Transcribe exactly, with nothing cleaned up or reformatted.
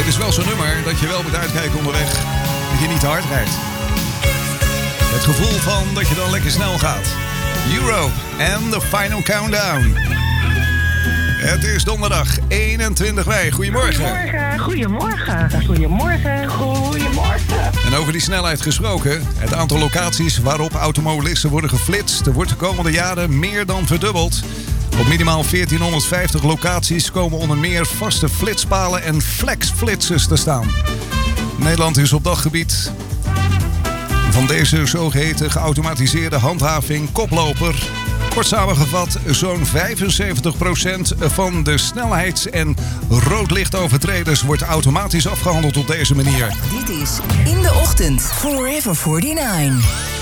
is wel zo'n nummer dat je wel moet uitkijken onderweg. Dat je niet te hard rijdt. Het gevoel van dat je dan lekker snel gaat. Europe and the Final Countdown. Het is donderdag eenentwintig mei. Goedemorgen. Goedemorgen. Goedemorgen. Goedemorgen. Goedemorgen. En over die snelheid gesproken. Het aantal locaties waarop automobilisten worden geflitst wordt de komende jaren meer dan verdubbeld. Op minimaal veertienhonderdvijftig locaties komen onder meer vaste flitspalen en flexflitsers te staan. Nederland is op dat gebied van deze zogeheten geautomatiseerde handhaving koploper. Kort samengevat, zo'n vijfenzeventig procent van de snelheids- en roodlichtovertreders wordt automatisch afgehandeld op deze manier. Dit is In de Ochtend, Forever negenenveertig.